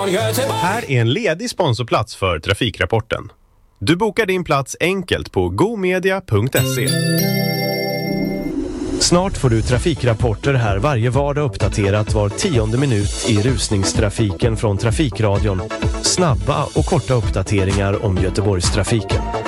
Göteborg. Här är en ledig sponsorplats för Trafikrapporten. Du bokar din plats enkelt på gomedia.se. Snart får du trafikrapporter här varje vardag, uppdaterat var 10:e minut i rusningstrafiken från Trafikradion. Snabba och korta uppdateringar om Göteborgstrafiken.